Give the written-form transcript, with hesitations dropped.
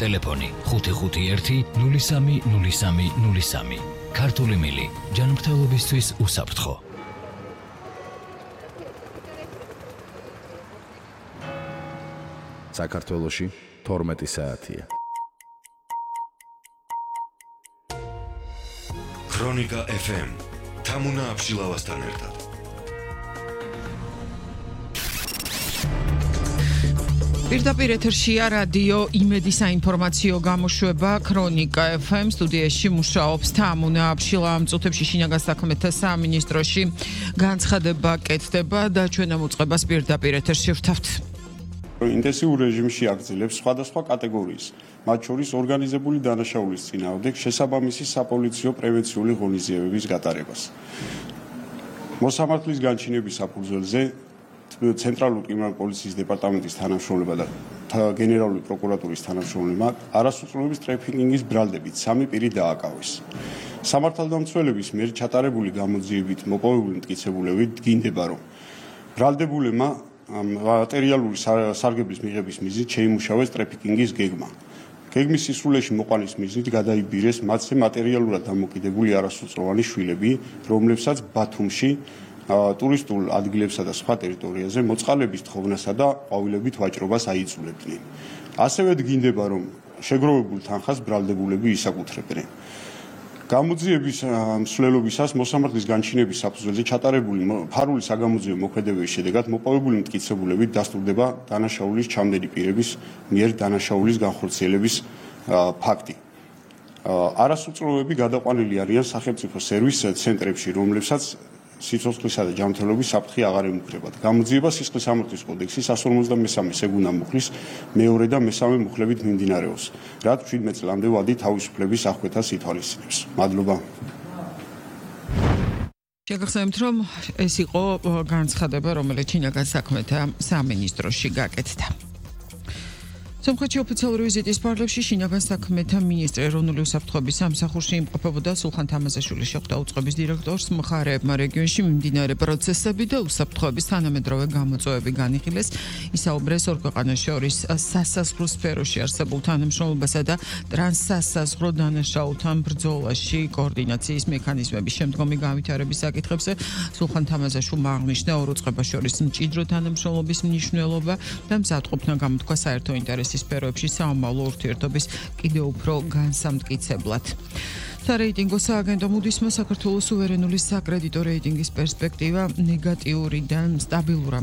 ტელეფონი 551 030303. ქართული მილი ჯანმრთელობისთვის უსაფრთხო. საქართველოში 12 საათია. ქრონიკა FM თამუნა აბშილავასთან ერთად. პირდაპირ ეთერშია რადიო იმედი საინფორმაციო გამოშვება ქრონიკა FM სტუდიაში მუშაობს თამუნა აბშილავა. მწუთებში შინაგან საქმეთა სამინისტროში განცხადება კეთდება და ჩვენ ამ უწყებას პირდაპირ ეთერში ვთავთ. ინტენსიურ რეჟიმში აგრძელებს სხვადასხვა კატეგორიის, მათ შორის ორგანიზებული დანაშაულის წინააღმდეგ შესაბამისი საპოლიციო პრევენციული ღონისძიებების გატარებას. მოსამართლის განჩინების საფუძველზე ცენტრალური კრიმინალური პოლიციის დეპარტამენტის თანამშრომლებმა და გენერალური პროკურატურის თანამშრომლებმა არასრულწლოვანების ტრაფიკინგის ბრალდებით 3 პირი დააკავეს. სამართალდამცველების მიერ ჩატარებული გამოძიებით მოპოვებული მტკიცებულებით დგინდება, რომ ბრალდებულებმა მატერიალური სარგებლის მიღების მიზნით შეიმუშავეს ტრაფიკინგის გეგმა. გეგმის სისრულეში მოყვანის მიზნით გადაიბირეს მათზე მატერიალურად დამოკიდებული არასრულწლოვანი შვილები, რომლებსაც ბათუმში ტურისტულ ადგილებსა და სხვა ტერიტორიაზე მოწყალების თხოვნასა და ყვავილებით ვაჭრობას აიძულებდნენ. ასევე დგინდება, რომ შეგროვებულ თანხას ბრალდებულები ისაკუთრებდნენ. გამოძიების მსვლელობისას მოსამართლის განჩინების საფუძველზე ჩატარებული ფარული საგამოძიებო მოქმედებების შედეგად მოპოვებული მტკიცებულებით დასტურდება დანაშაულის ჩამდენი პირების მიერ დანაშაულის განხორციელების ფაქტი. არასრულწლოვანები გადაყვანილი არიან სახელმწიფო სერვის ცენტრებში, რომლებსაც სიცოცხლისა და ჯანმრთელობის საფრთხე აღარ ემუქრებათ. გამოძიება სისხლის სამართლის კოდექსის 153 სეგუნა მუხლის მეორე და მესამე მუხლებით მიმდინარეობს, რაც 17 წლამდე ვადი თავისუფლების აღკვეთას ითვალისწინებს. მადლობა. შეგახსენებთ, რომ ეს იყო განცხადება, რომელიც შინაგან საქმეთა სამინისტროში გაკეთდა. სომხეთში ოფიციალური ვიზიტის პარლებში შინაგან საქმეთა მინისტრი ეროვნული უსაფრთხოების სამსახურში იმყოფებოდა სულხან თამაზაშვილი შეხვდა უწყების დირექტორს. მხარეებმა რეგიონში მიმდინარე პროცესები და უსაფრთხოების თანამედროვე გამოწვევები განიხილეს. ისაუბრეს ორ ქვეყანას შორის სასაზღვრო სფეროში არსებულ თანამშრომლობასა და ტრანსსასაზღვრო დანაშაულთან ბრძოლაში კოორდინაციის მექანიზმების შემდგომი განვითარების საკითხებზე. სულხან თამაზაშვილმა აღნიშნა ორ უწყებას შორის მჭიდრო თანამშრომლობის მნიშვნელობა და მზადყოფნა გამოთქვა საერთო ინტერესის სფეროებში საომავლო ურთიერთობის კიდევ უფრო განსამტკიცებლად. სარეიტინგო სააგენტო მუდისმა საქართველოს სუვერენული საკრედიტო რეიტინგის პერსპექტივა ნეგატიურიდან სტაბილურამდე